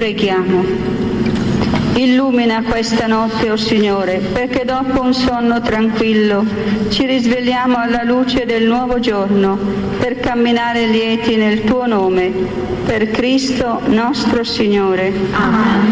Preghiamo. Illumina questa notte, o Signore, perché dopo un sonno tranquillo ci risvegliamo alla luce del nuovo giorno per camminare lieti nel Tuo nome. Per Cristo nostro Signore. Amen.